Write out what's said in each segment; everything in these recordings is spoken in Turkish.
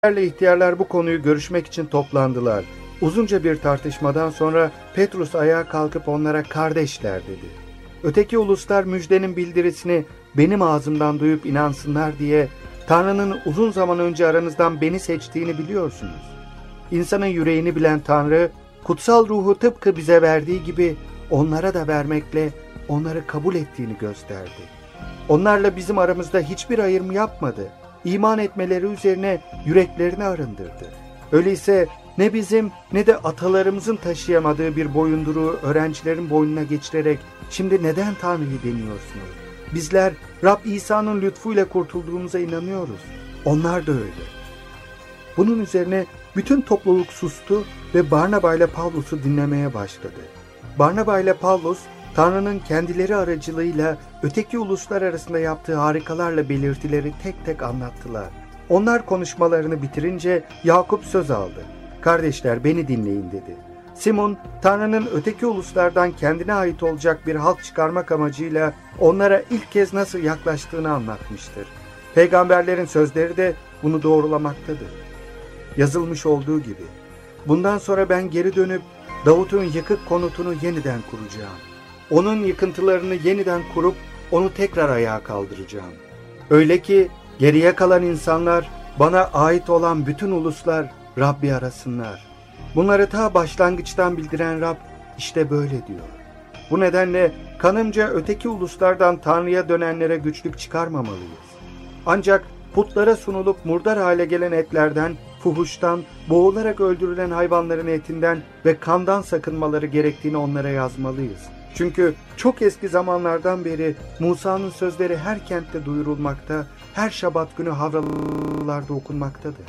İhtiyarlar bu konuyu görüşmek için toplandılar. Uzunca bir tartışmadan sonra Petrus ayağa kalkıp onlara "Kardeşler," dedi. "Öteki uluslar müjdenin bildirisini benim ağzımdan duyup inansınlar diye Tanrı'nın uzun zaman önce aranızdan beni seçtiğini biliyorsunuz. İnsanın yüreğini bilen Tanrı, kutsal ruhu tıpkı bize verdiği gibi onlara da vermekle onları kabul ettiğini gösterdi. Onlarla bizim aramızda hiçbir ayrım yapmadı. İman etmeleri üzerine yüreklerini arındırdı. Öyleyse ne bizim ne de atalarımızın taşıyamadığı bir boyunduruğu öğrencilerin boynuna geçirerek şimdi neden Tanrı'yı deniyorsunuz? Bizler Rab İsa'nın lütfuyla kurtulduğumuza inanıyoruz. Onlar da öyle." Bunun üzerine bütün topluluk sustu ve Barnaba ile Pavlus'u dinlemeye başladı. Barnaba ile Pavlus, Tanrı'nın kendileri aracılığıyla öteki uluslar arasında yaptığı harikalarla belirtileri tek tek anlattılar. Onlar konuşmalarını bitirince Yakup söz aldı. "Kardeşler, beni dinleyin," dedi. Simon, Tanrı'nın öteki uluslardan kendine ait olacak bir halk çıkarmak amacıyla onlara ilk kez nasıl yaklaştığını anlatmıştır. Peygamberlerin sözleri de bunu doğrulamaktadır. Yazılmış olduğu gibi, "Bundan sonra ben geri dönüp Davut'un yıkık konutunu yeniden kuracağım. Onun yıkıntılarını yeniden kurup onu tekrar ayağa kaldıracağım. Öyle ki geriye kalan insanlar, bana ait olan bütün uluslar Rabbi arasınlar. Bunları ta başlangıçtan bildiren Rab işte böyle diyor. Bu nedenle kanımca öteki uluslardan Tanrı'ya dönenlere güçlük çıkarmamalıyız. Ancak putlara sunulup murdar hale gelen etlerden, fuhuştan, boğularak öldürülen hayvanların etinden ve kandan sakınmaları gerektiğini onlara yazmalıyız. Çünkü çok eski zamanlardan beri Musa'nın sözleri her kentte duyurulmakta, her şabat günü havralarda okunmaktadır."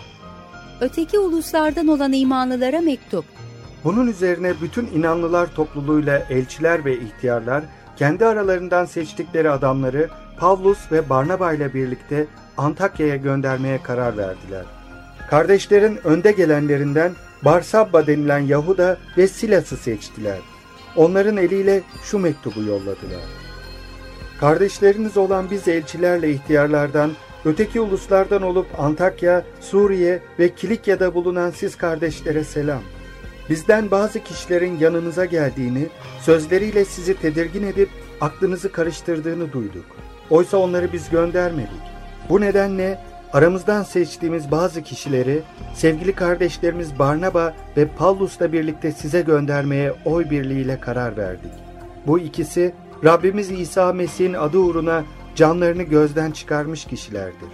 Öteki uluslardan olan imanlılara mektup. Bunun üzerine bütün inanlılar topluluğuyla elçiler ve ihtiyarlar kendi aralarından seçtikleri adamları Pavlus ve Barnaba ile birlikte Antakya'ya göndermeye karar verdiler. Kardeşlerin önde gelenlerinden Barsabba denilen Yahuda ve Silas'ı seçtiler. Onların eliyle şu mektubu yolladılar. "Kardeşleriniz olan biz elçilerle ihtiyarlardan, öteki uluslardan olup Antakya, Suriye ve Kilikya'da bulunan siz kardeşlere selam. Bizden bazı kişilerin yanınıza geldiğini, sözleriyle sizi tedirgin edip aklınızı karıştırdığını duyduk. Oysa onları biz göndermedik. Bu nedenle aramızdan seçtiğimiz bazı kişileri sevgili kardeşlerimiz Barnaba ve Pavlus'la birlikte size göndermeye oy birliğiyle karar verdik. Bu ikisi Rabbimiz İsa Mesih'in adı uğruna canlarını gözden çıkarmış kişilerdir.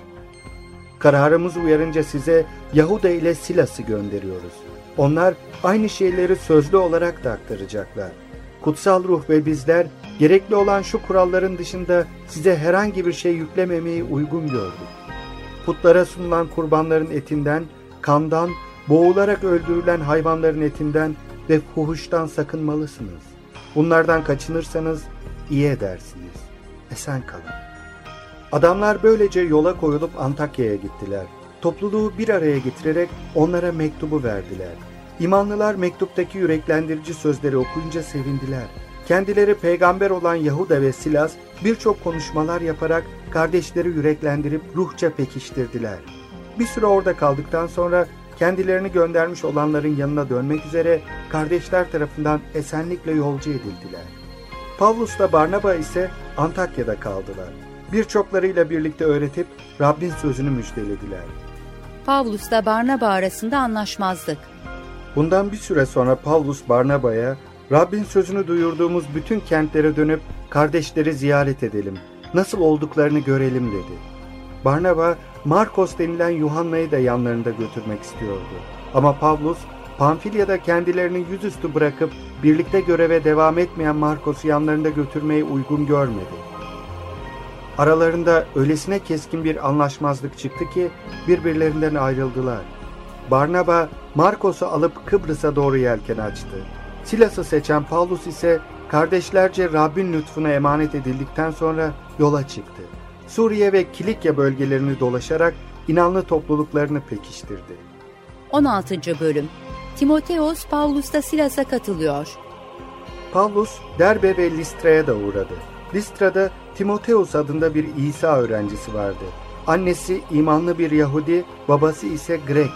Kararımız uyarınca size Yahuda ile Silas'ı gönderiyoruz. Onlar aynı şeyleri sözlü olarak da aktaracaklar. Kutsal Ruh ve bizler gerekli olan şu kuralların dışında size herhangi bir şey yüklememeyi uygun gördük. Putlara sunulan kurbanların etinden, kandan, boğularak öldürülen hayvanların etinden ve fuhuştan sakınmalısınız. Bunlardan kaçınırsanız iyi edersiniz. Esen kalın." Adamlar böylece yola koyulup Antakya'ya gittiler. Topluluğu bir araya getirerek onlara mektubu verdiler. İmanlılar mektuptaki yüreklendirici sözleri okuyunca sevindiler. Kendileri peygamber olan Yahuda ve Silas birçok konuşmalar yaparak kardeşleri yüreklendirip ruhça pekiştirdiler. Bir süre orada kaldıktan sonra kendilerini göndermiş olanların yanına dönmek üzere kardeşler tarafından esenlikle yolcu edildiler. Pavlus'la Barnaba ise Antakya'da kaldılar. Birçoklarıyla birlikte öğretip Rabbin sözünü müjdelediler. Pavlus'la Barnaba arasında anlaşmazlık. Bundan bir süre sonra Pavlus Barnaba'ya, "Rabbin sözünü duyurduğumuz bütün kentlere dönüp kardeşleri ziyaret edelim, nasıl olduklarını görelim," dedi. Barnaba, Markos denilen Yuhanna'yı da yanlarında götürmek istiyordu. Ama Pavlus, Pamfilya'da kendilerini yüzüstü bırakıp birlikte göreve devam etmeyen Markos'u yanlarında götürmeyi uygun görmedi. Aralarında öylesine keskin bir anlaşmazlık çıktı ki birbirlerinden ayrıldılar. Barnaba, Markos'u alıp Kıbrıs'a doğru yelken açtı. Silas'ı seçen Pavlus ise kardeşlerce Rabbin lütfuna emanet edildikten sonra yola çıktı. Suriye ve Kilikya bölgelerini dolaşarak inanlı topluluklarını pekiştirdi. 16. Bölüm. Timoteos Pavlus'ta Silas'a katılıyor. Pavlus, Derbe ve Listra'ya da uğradı. Listra'da Timoteos adında bir İsa öğrencisi vardı. Annesi imanlı bir Yahudi, babası ise Grek.